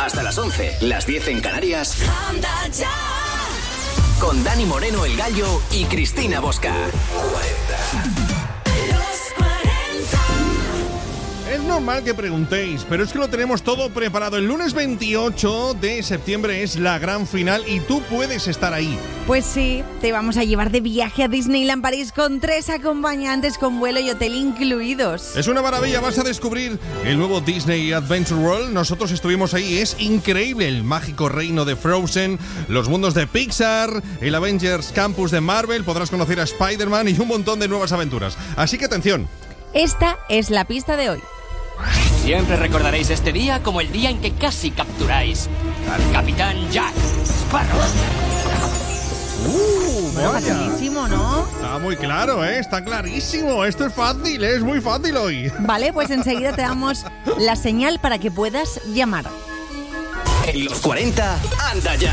Hasta las 11, las 10 en Canarias. Anda ya. Con Dani Moreno, el Gallo, y Cristina Bosca. 40. Es normal que preguntéis, pero es que lo tenemos todo preparado. El lunes 28 de septiembre es la gran final y tú puedes estar ahí. Pues sí, te vamos a llevar de viaje a Disneyland París con 3 acompañantes con vuelo y hotel incluidos. Es una maravilla, vas a descubrir el nuevo Disney Adventure World. Nosotros estuvimos ahí, es increíble. El mágico reino de Frozen, los mundos de Pixar, el Avengers Campus de Marvel, podrás conocer a Spider-Man y un montón de nuevas aventuras. Así que atención. Esta es la pista de hoy. Siempre recordaréis este día como el día en que casi capturáis al Capitán Jack Sparrow. Bueno, facilísimo, ¿no? Está muy claro, está clarísimo. Esto es fácil, es muy fácil hoy. Vale, pues enseguida te damos la señal para que puedas llamar. En los 40, anda ya.